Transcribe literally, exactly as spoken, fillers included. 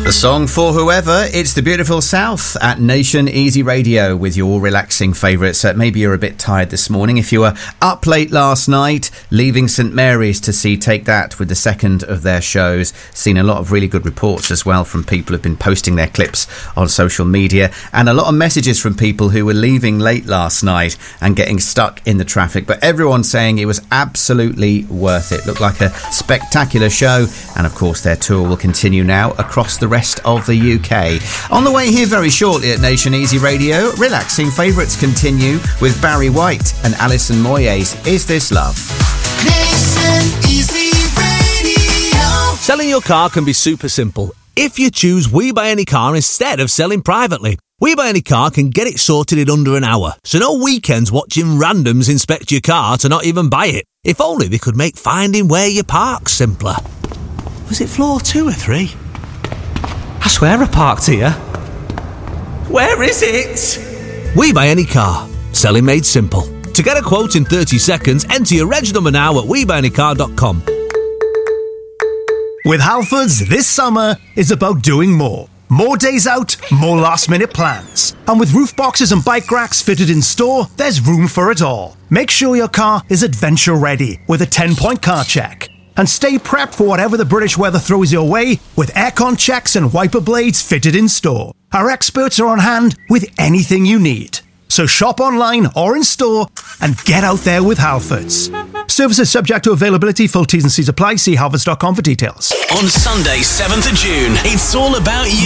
The song for whoever, it's the beautiful South at Nation Easy Radio with your relaxing favourites. Uh, maybe you're a bit tired this morning. If you were up late last night, leaving St Mary's to see Take That with the second of their shows, seen a lot of really good reports as well from people who've been posting their clips on social media, and a lot of messages from people who were leaving late last night and getting stuck in the traffic. But everyone saying it was absolutely worth it. Looked like a spectacular show, and of course their tour will continue now across the rest of the U K. On the way here very shortly at Nation Easy Radio, relaxing favourites continue with Barry White and Alison Moyes. Is This Love? Nation Easy Radio. Selling your car can be super simple if you choose We Buy Any Car instead of selling privately. We Buy Any Car can get it sorted in under an hour, so no weekends watching randoms inspect your car to not even buy it. If only they could make finding where you park simpler. Was it floor two or three? I swear I parked here. Where is it? We Buy Any Car. Selling made simple. To get a quote in thirty seconds, enter your reg number now at we buy any car dot com. With Halfords, this summer is about doing more. More days out, more last-minute plans. And with roof boxes and bike racks fitted in store, there's room for it all. Make sure your car is adventure-ready with a ten-point car check. And stay prepped for whatever the British weather throws your way with aircon checks and wiper blades fitted in store. Our experts are on hand with anything you need. So shop online or in store and get out there with Halfords. Services subject to availability. Full T's and C's apply. See halfords dot com for details. On Sunday, seventh of June, it's all about you.